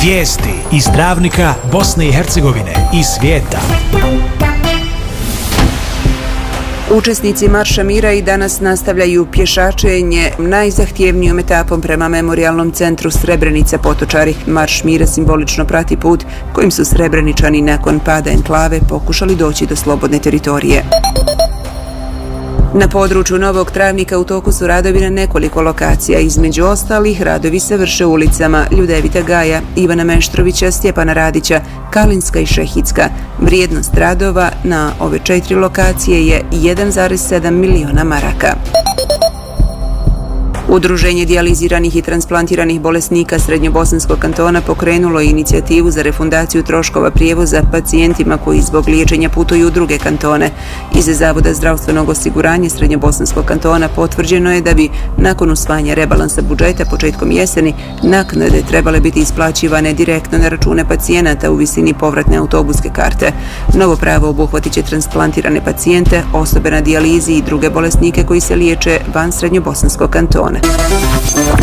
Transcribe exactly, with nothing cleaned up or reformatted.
Vijesti iz Travnika, Bosne i Hercegovine i svijeta. Učesnici Marša mira i danas nastavljaju pješačenje najzahtjevnijom etapom prema memorijalnom centru Srebrenica Potočari. Marš mira simbolično prati put kojim su Srebreničani nakon pada enklave pokušali doći do slobodne teritorije. Na području Novog Travnika u toku su radovi na nekoliko lokacija. Između ostalih, radovi se vrše ulicama Ljudevita Gaja, Ivana Meštrovića, Stjepana Radića, Kalinska i Šehidska. Vrijednost radova na ove četiri lokacije je jedan zarez sedam miliona maraka. Udruženje dijaliziranih i transplantiranih bolesnika Srednjobosanskog kantona pokrenulo je inicijativu za refundaciju troškova prijevoza pacijentima koji zbog liječenja putuju u druge kantone. Iz Zavoda zdravstvenog osiguranja Srednjobosanskog kantona potvrđeno je da bi nakon usvajanja rebalansa budžeta početkom jeseni naknade trebale biti isplaćivane direktno na račune pacijenata u visini povratne autobuske karte. Novo pravo obuhvatit će transplantirane pacijente, osobe na dijalizi i druge bolesnike koji se liječe van Srednjobosanskog kantona.